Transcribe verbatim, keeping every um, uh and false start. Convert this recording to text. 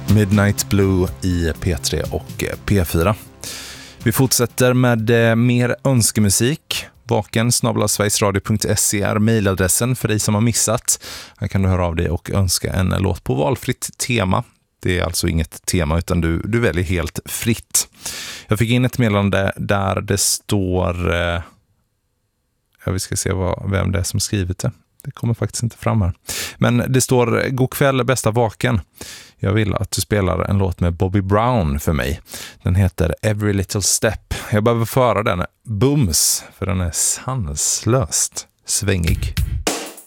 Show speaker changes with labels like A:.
A: Midnight Blue i P tre och P fyra. Vi fortsätter med mer önskemusik. Vaken snabel-a sverigesradio punkt se är mejladressen för dig som har missat. Här kan du höra av dig och önska en låt på valfritt tema. Det är alltså inget tema utan du, du väljer helt fritt. Jag fick in ett meddelande där det står... Eh, ja, vi ska se vad, vem det är som skrivit det. Det kommer faktiskt inte fram här. Men det står: god kväll bästa Vaken. Jag vill att du spelar en låt med Bobby Brown för mig. Den heter Every Little Step. Jag behöver föra den bums för den är sanslöst svängig.